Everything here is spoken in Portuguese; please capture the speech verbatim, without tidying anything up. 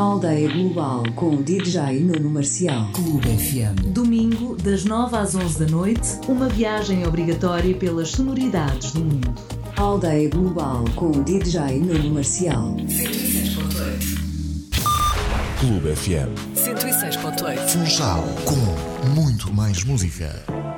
Aldeia Global com o D J Nuno Marcial. Clube F M. Domingo, das nove às onze da noite, uma viagem obrigatória pelas sonoridades do mundo. Aldeia Global com o D J Nuno Marcial. cento e seis ponto oito. Clube F M. cento e seis ponto oito. Funchal com muito mais música.